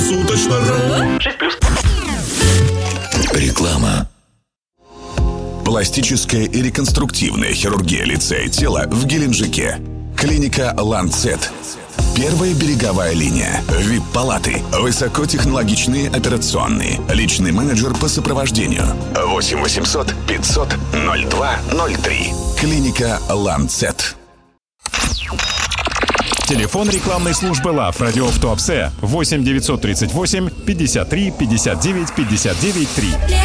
Круглосуточно. 6+. Реклама. Пластическая и реконструктивная хирургия лица и тела в Геленджике. Клиника «Ланцет». Первая береговая линия. ВИП-палаты. Высокотехнологичные операционные. Личный менеджер по сопровождению. 8 800 500 02 03. Клиника «Ланцет». Телефон рекламной службы ЛАВ «Радио в Туапсе» 8 938 53 59 59 3.